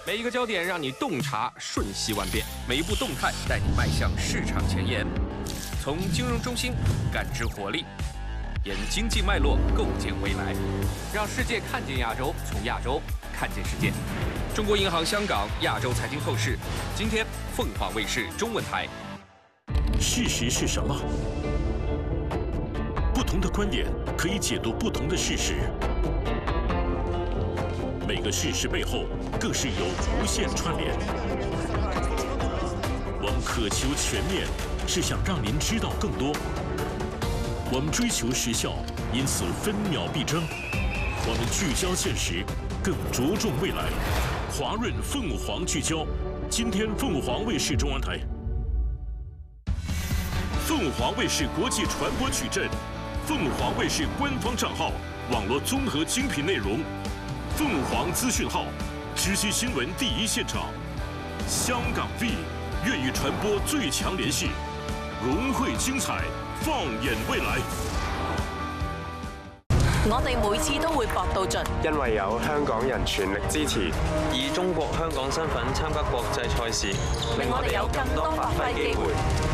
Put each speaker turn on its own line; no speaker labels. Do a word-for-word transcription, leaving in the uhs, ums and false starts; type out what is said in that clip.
每一个焦点让你洞察瞬息万变，每一步动态带你迈向市场前沿。从金融中心感知活力，沿经济脉络构建未来，让世界看见亚洲，从亚洲看见世界。中国银行香港亚洲财经透视，今天凤凰卫视中文台。
事实是什么？不同的观点可以解读不同的事实。每个事实背后更是有无限串联。我们渴求全面，是想让您知道更多。我们追求时效，因此分秒必争。我们聚焦现实，更着重未来。华润凤凰聚焦，今天凤凰卫视中文台。凤凰卫视国际传播矩阵，凤凰卫视官方账号，网络综合精品内容。凤凰资讯号，直击新闻第一现场。香港 V 粤语传播最强联系，融汇精彩，放眼未來。
我哋每次都會搏到盡，
因為有香港人全力支持，
以中國香港身份參加國際賽事，
令我哋有更多發揮機會。